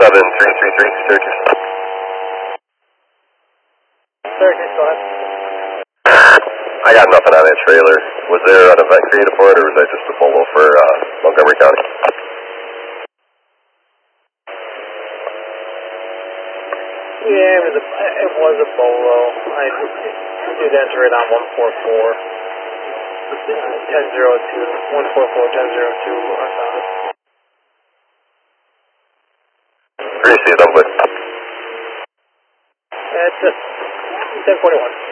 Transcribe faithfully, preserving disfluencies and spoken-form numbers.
seven three three three, Syracuse. Syracuse, go ahead. I got nothing on that trailer. Was there an event created for it, or was that just a bolo for uh, Montgomery County? Yeah, it was a, it was a bolo. I did enter it on one four four. ten zero two, one four four, ten zero two, Arthur. Appreciate it, I'm good. It's just ten forty-one.